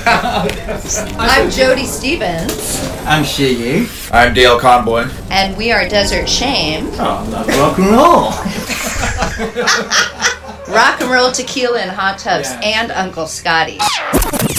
I'm Jody Stevens. I'm Shiggy. I'm Dale Conboy. And we are Desert Shame. Oh, love rock and roll. Rock and roll, tequila, and hot tubs, and Uncle Scotty.